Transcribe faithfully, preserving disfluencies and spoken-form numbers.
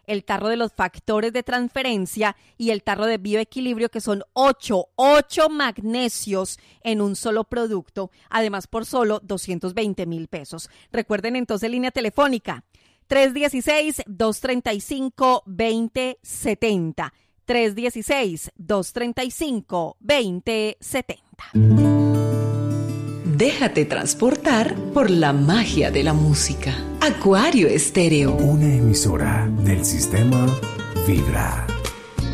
el tarro de los factores de transferencia y el tarro de bioequilibrio, que son ocho, ocho magnesios en un solo producto, además por solo doscientos veinte mil pesos. Recuerden entonces línea telefónica tres uno seis, dos tres cinco, dos cero siete cero, tres uno seis, dos tres cinco, dos cero siete cero. Déjate transportar por la magia de la música. Acuario Estéreo. Una emisora del sistema Vibra.